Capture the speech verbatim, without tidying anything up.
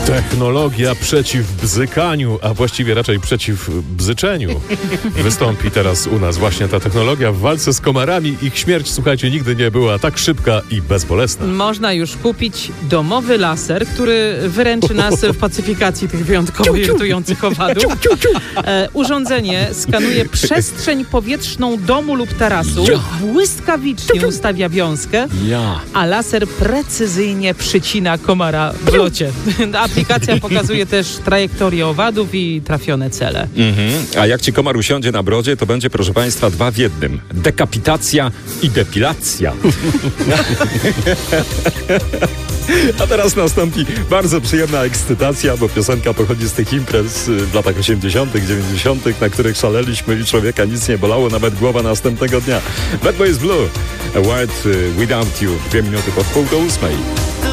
Technologia przeciw bzykaniu, a właściwie raczej przeciw bzyczeniu. Wystąpi teraz u nas właśnie ta technologia w walce z komarami. Ich śmierć, słuchajcie, nigdy nie była tak szybka i bezbolesna. Można już kupić domowy laser, który wyręczy nas w pacyfikacji tych wyjątkowo irytujących owadów. E, urządzenie skanuje przestrzeń powietrzną domu lub tarasu, błyskawicznie ustawia wiązkę, a laser precyzyjnie przycina komara w locie. Aplikacja pokazuje też trajektorię owadów i trafione cele. Mhm. A jak ci komar usiądzie na brodzie, to będzie, proszę państwa, dwa w jednym. Dekapitacja i depilacja. A teraz nastąpi bardzo przyjemna ekscytacja, bo piosenka pochodzi z tych imprez w latach osiemdziesiątych, dziewięćdziesiątych, na których szaleliśmy i człowieka nic nie bolało, nawet głowa następnego dnia. Bad Boys Blue, A World Without You, dwie minuty po pół do ósmej.